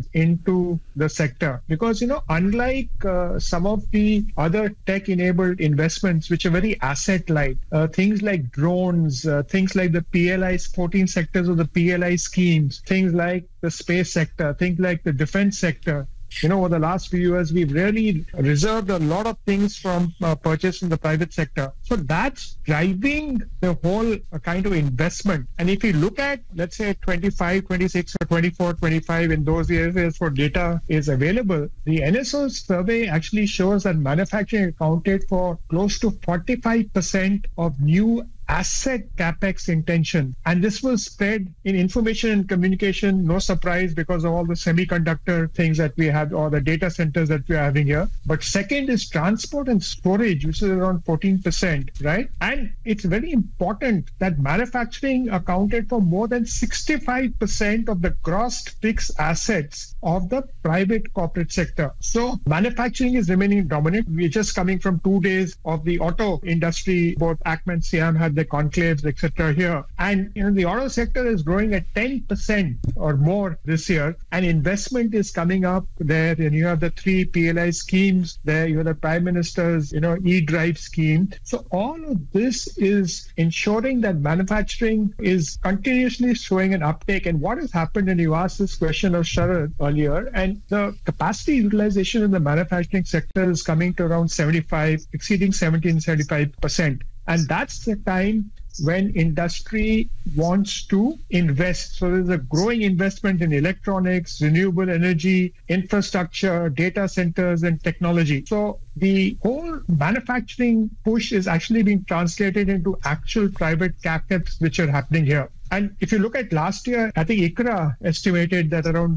investment into the sector. Because, unlike some of the other tech-enabled investments, which are very asset-light, things like drones, things like the PLI, 14 sectors of the PLI schemes, things like the space sector, things like the defense sector. Over the last few years, we've really reserved a lot of things from purchase in the private sector. So that's driving the whole kind of investment. And if you look at, let's say, 25, 26 or 24, 25 in those areas for data is available, the NSO survey actually shows that manufacturing accounted for close to 45% of new asset capex intention. And this will spread in information and communication, no surprise because of all the semiconductor things that we have or the data centers that we are having here. But second is transport and storage, which is around 14%, right? And it's very important that manufacturing accounted for more than 65% of the gross fixed assets of the private corporate sector. So manufacturing is remaining dominant. We're just coming from 2 days of the auto industry. Both ACMA and SIAM had the conclaves, etc. here. And the auto sector is growing at 10% or more this year. And investment is coming up there. And you have the 3 PLI schemes there. You have the Prime Minister's, e-drive scheme. So all of this is ensuring that manufacturing is continuously showing an uptake. And what has happened, and you asked this question of Sharad earlier, and the capacity utilization in the manufacturing sector is coming to around 75, exceeding 75%. And that's the time when industry wants to invest. So there's a growing investment in electronics, renewable energy, infrastructure, data centers, and technology. So the whole manufacturing push is actually being translated into actual private capex, which are happening here. And if you look at last year, I think ICRA estimated that around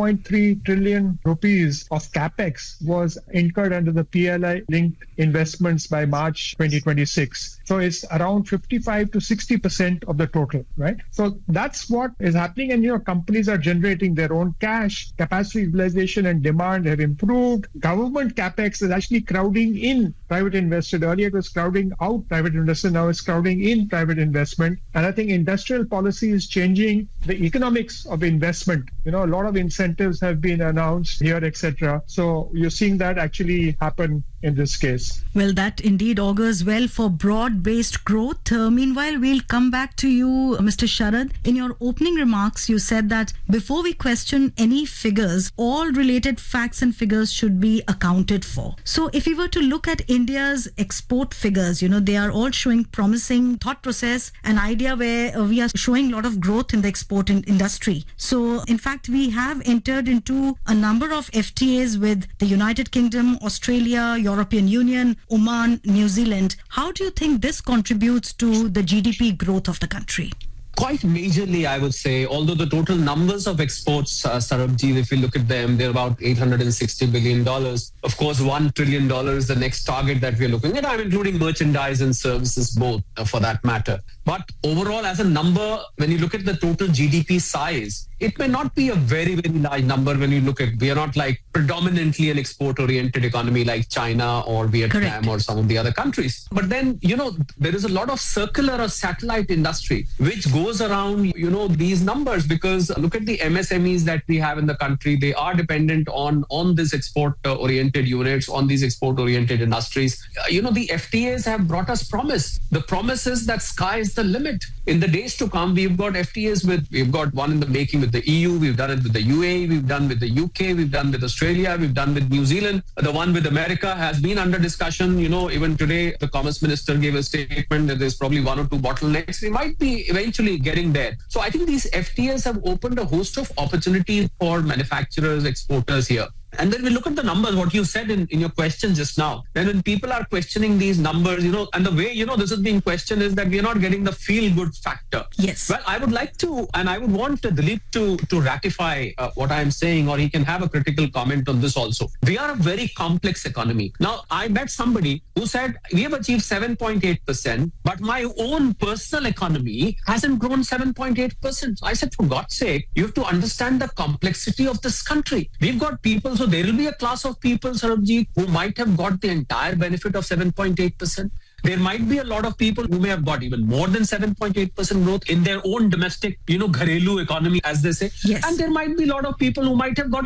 2.3 trillion rupees of capex was incurred under the PLI-linked investments by March 2026. So it's around 55 to 60% of the total, right? So that's what is happening. And, companies are generating their own cash. Capacity utilization and demand have improved. Government capex is actually crowding in private investment. Earlier it was crowding out private investment. Now it's crowding in private investment. And I think industrial policy is changing the economics of investment. A lot of incentives have been announced here, etc. So you're seeing that actually happen in this case. Well, that indeed augurs well for broad-based growth. Meanwhile, we'll come back to you, Mr. Sharad. In your opening remarks, you said that before we question any figures, all related facts and figures should be accounted for. So if we were to look at India's export figures, they are all showing promising thought process, an idea where we are showing a lot of growth in the export industry. So in fact, we have entered into a number of FTAs with the United Kingdom, Australia, European Union, Oman, New Zealand. How do you think this contributes to the GDP growth of the country? Quite majorly, I would say, although the total numbers of exports, Sarabji, if you look at them, they're about $860 billion. Of course, $1 trillion is the next target that we're looking at. I'm including merchandise and services both, for that matter. But overall, as a number, when you look at the total GDP size, it may not be a very, very large number when you look at, we are not like predominantly an export-oriented economy like China or Vietnam Correct. Or some of the other countries. But then, there is a lot of circular or satellite industry which goes around, these numbers, because look at the MSMEs that we have in the country. They are dependent on this export-oriented units, on these export-oriented industries. The FTAs have brought us promise. The promise is that sky is the limit. In the days to come, we've got FTAs we've got one in the making with the EU, we've done it with the UAE, we've done with the UK, we've done with Australia, we've done with New Zealand. The one with America has been under discussion. Even today, the Commerce Minister gave a statement that there's probably 1 or 2 bottlenecks. We might be eventually getting there. So I think these FTAs have opened a host of opportunities for manufacturers, exporters here. And then we look at the numbers, what you said in your question just now. Then when people are questioning these numbers, and the way, this is being questioned is that we are not getting the feel-good factor. Yes. Well, I would like to, and I would want Dilip to ratify what I am saying, or he can have a critical comment on this also. We are a very complex economy. Now, I met somebody who said, we have achieved 7.8%, but my own personal economy hasn't grown 7.8%. I said, for God's sake, you have to understand the complexity of this country. We've got people. So there will be a class of people, Sarabji, who might have got the entire benefit of 7.8%. There might be a lot of people who may have got even more than 7.8% growth in their own domestic, gharelu economy, as they say. Yes. And there might be a lot of people who might have got